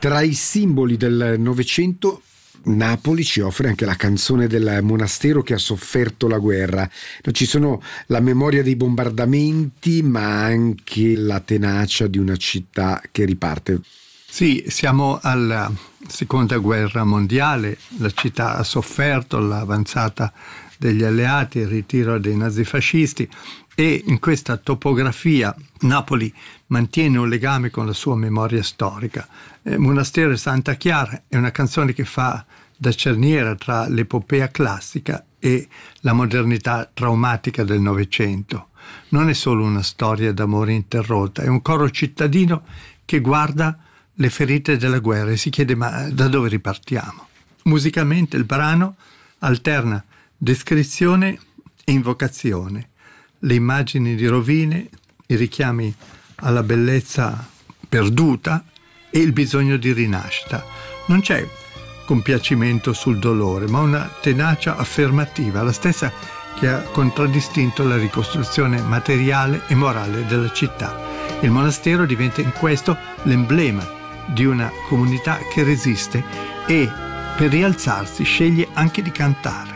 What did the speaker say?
Tra i simboli del Novecento, Napoli ci offre anche la canzone del monastero che ha sofferto la guerra. Ci sono la memoria dei bombardamenti, ma anche la tenacia di una città che riparte. Sì, siamo alla seconda guerra mondiale, la città ha sofferto l'avanzata degli alleati, il ritiro dei nazifascisti, e in questa topografia Napoli mantiene un legame con la sua memoria storica. Monastero Santa Chiara è una canzone che fa da cerniera tra l'epopea classica e la modernità traumatica del Novecento. Non è solo una storia d'amore interrotta, è un coro cittadino che guarda le ferite della guerra e si chiede: ma da dove ripartiamo? Musicalmente il brano alterna descrizione e invocazione, le immagini di rovine, i richiami alla bellezza perduta e il bisogno di rinascita. Non c'è compiacimento sul dolore, ma una tenacia affermativa, la stessa che ha contraddistinto la ricostruzione materiale e morale della città. Il monastero diventa in questo l'emblema di una comunità che resiste e per rialzarsi sceglie anche di cantare.